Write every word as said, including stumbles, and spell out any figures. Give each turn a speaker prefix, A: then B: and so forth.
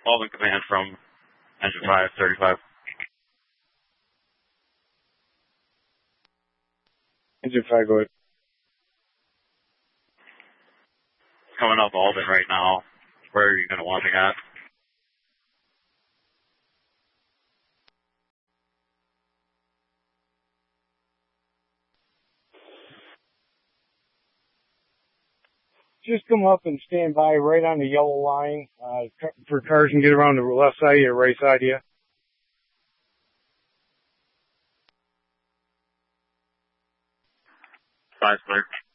A: Alvin Command from Engine five thirty-five.
B: Engine five, go ahead.
A: Coming up Alvin right now. Where are you going to want me at?
B: Just come up and stand by right on the yellow line uh, for cars can get around the left side or right side of you.
A: Five clear.